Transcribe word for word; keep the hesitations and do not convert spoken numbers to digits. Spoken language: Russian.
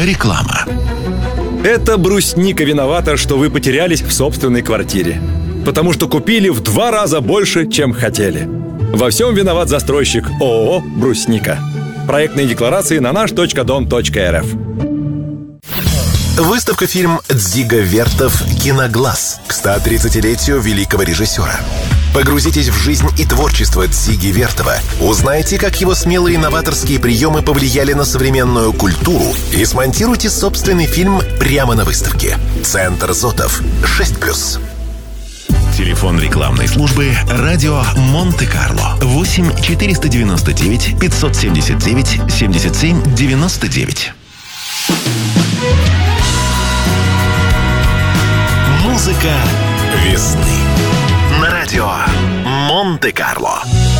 Реклама. Это брусника виновата, что вы потерялись в собственной квартире. Потому что купили в два раза больше, чем хотели. Во всем виноват застройщик ООО «Брусника». Проектные декларации на наш точка дом точка эр эф. Выставка «Фильм Дзига Вертов. Киноглаз» к сто тридцатилетию великого режиссера. Погрузитесь в жизнь и творчество Дзиги Вертова. Узнайте, как его смелые новаторские приемы повлияли на современную культуру, и смонтируйте собственный фильм прямо на выставке. Центр Зотов. шесть плюс. Телефон рекламной службы «Радио Монте-Карло». восемь четыреста девяносто девять пятьсот семьдесят девять семьдесят семь девяносто девять. Музыка весны на радио Монте-Карло.